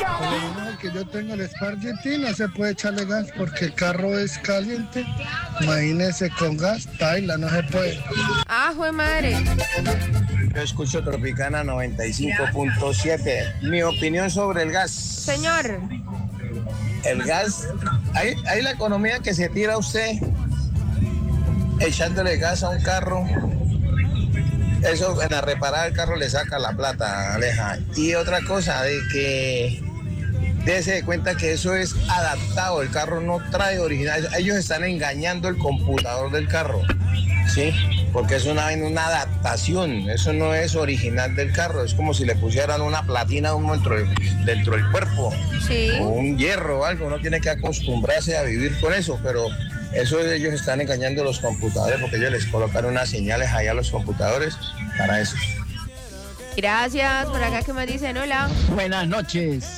Por lo menos que yo tengo el Spark GT no se puede echarle gas porque el carro es caliente. Imagínese con gas, baila, no se puede. ¡Ah, jue madre! Yo escucho Tropicana 95.7. Mi opinión sobre el gas. Señor. El gas, hay la economía que se tira a usted echándole gas a un carro. Eso en la reparada del carro le saca la plata, Aleja. Y otra cosa, de que dése de cuenta que eso es adaptado, el carro no trae original. Ellos están engañando el computador del carro, ¿sí? Porque es una adaptación, eso no es original del carro, es como si le pusieran una platina dentro del cuerpo, sí, o un hierro o algo, uno tiene que acostumbrarse a vivir con eso, pero eso ellos están engañando a los computadores porque ellos les colocaron unas señales allá a los computadores para eso. Gracias, por acá que me dicen hola. Buenas noches,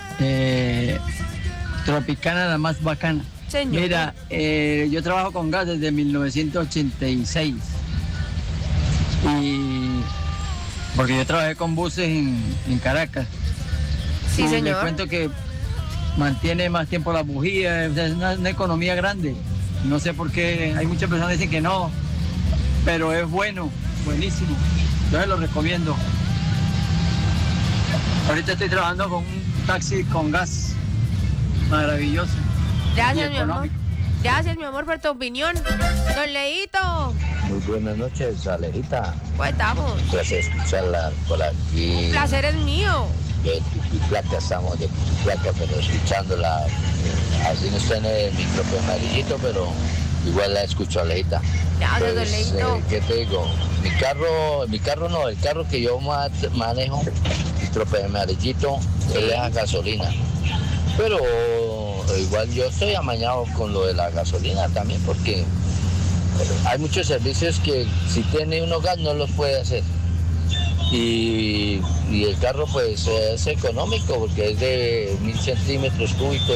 Tropicana la más bacana. Señor. Mira, yo trabajo con gas desde 1986 y porque yo trabajé con buses en Caracas. Sí, y señor. Les cuento que mantiene más tiempo la bujía, es una economía grande. No sé por qué, hay muchas personas que dicen que no, pero es bueno, buenísimo. Yo se lo recomiendo. Ahorita estoy trabajando con un taxi con gas, maravilloso. Gracias, mi amor. Gracias, mi amor, por tu opinión. Don Leito. Muy buenas noches, Alejita. ¿Cómo estamos? Un placer escucharla por aquí. El placer es mío. De Tutiplaca, estamos de Tutiplaca, pero escuchándola. Así no está en el micrófono amarillito, pero igual la escucho, Alejita. Gracias, Don Leito. ¿Qué te digo? El carro que yo manejo, micrófono amarillito, él es a gasolina. Pero igual yo estoy amañado con lo de la gasolina también, porque hay muchos servicios que si tiene uno gas no los puede hacer. Y el carro pues es económico porque es de 1000 centímetros cúbicos,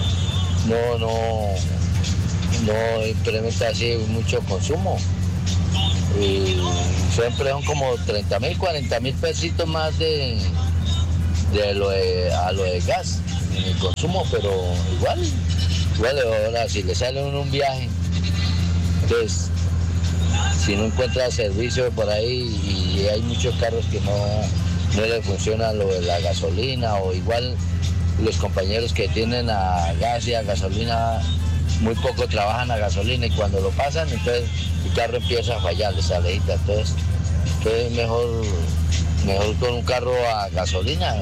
no implementa así mucho consumo. Y siempre son como 30.000, 40.000 pesitos más a lo de gas en el consumo, pero igual ahora si le sale uno un viaje, entonces si no encuentra servicio por ahí y hay muchos carros que no le funciona lo de la gasolina, o igual los compañeros que tienen a gas y a gasolina muy poco trabajan a gasolina y cuando lo pasan entonces el carro empieza a fallar, les Alejita. Entonces mejor con un carro a gasolina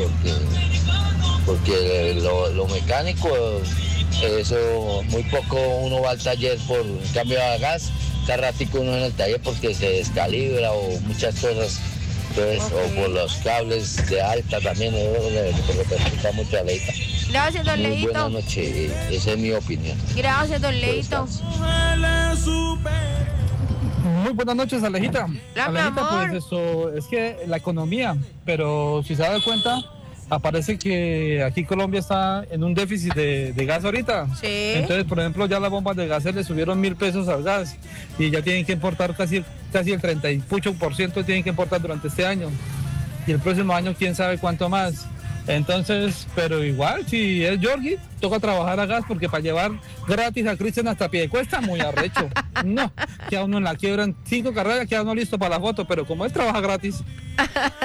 porque lo mecánico, eso muy poco uno va al taller por cambio a gas, cada ratico uno en el taller porque se descalibra o muchas cosas, entonces, o por los cables de alta también, le perjudica mucho a Leita. Gracias, Don Leito. Muy buenas noches, esa es mi opinión. Gracias, Don Leito. Muy buenas noches, Alejita. Hola, mi Alejita, amor. pues eso es que la economía, pero si se da cuenta, aparece que aquí Colombia está en un déficit de gas ahorita. Sí. Entonces, por ejemplo, ya las bombas de gas le subieron 1.000 pesos al gas y ya tienen que importar casi el 38% tienen que importar durante este año. Y el próximo año, quién sabe cuánto más. Entonces, pero igual, si es Georgie, toca trabajar a gas porque para llevar gratis a Cristian hasta Piedecuesta, muy arrecho. No, queda uno en la quiebra en 5 carreras, queda uno listo para la foto, pero como él trabaja gratis.